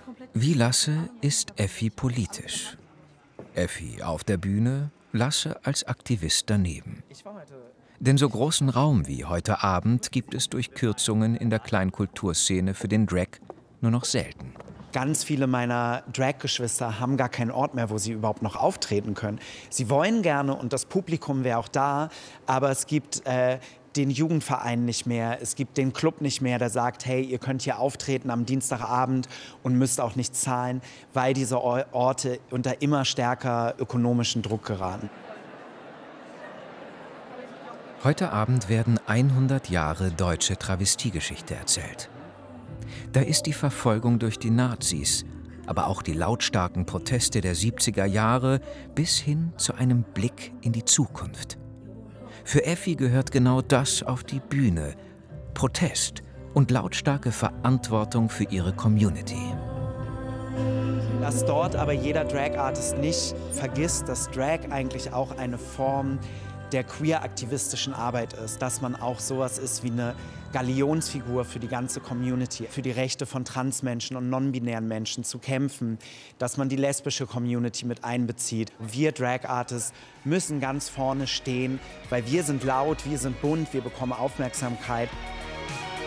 Wie Lasse ist Effi politisch. Effi auf der Bühne, Lasse als Aktivist daneben. Denn so großen Raum wie heute Abend gibt es durch Kürzungen in der Kleinkulturszene für den Drag nur noch selten. Ganz viele meiner Drag-Geschwister haben gar keinen Ort mehr, wo sie überhaupt noch auftreten können. Sie wollen gerne und das Publikum wäre auch da, aber es gibt den Jugendverein nicht mehr, es gibt den Club nicht mehr, der sagt, hey, ihr könnt hier auftreten am Dienstagabend und müsst auch nichts zahlen, weil diese Orte unter immer stärker ökonomischen Druck geraten. Heute Abend werden 100 Jahre deutsche Travestiegeschichte erzählt. Da ist die Verfolgung durch die Nazis, aber auch die lautstarken Proteste der 70er Jahre bis hin zu einem Blick in die Zukunft. Für Effi gehört genau das auf die Bühne: Protest und lautstarke Verantwortung für ihre Community. Dass dort aber jeder Drag-Artist nicht vergisst, dass Drag eigentlich auch eine Form der queer-aktivistischen Arbeit ist, dass man auch sowas ist wie eine Galionsfigur für die ganze Community, für die Rechte von Transmenschen und non-binären Menschen zu kämpfen, dass man die lesbische Community mit einbezieht. Wir Drag-Artists müssen ganz vorne stehen, weil wir sind laut, wir sind bunt, wir bekommen Aufmerksamkeit.